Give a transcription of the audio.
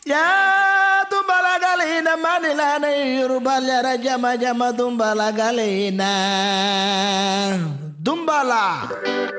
Ya tumbala galina manilana yurubalyara jama jama tumbala galina. Dumbala.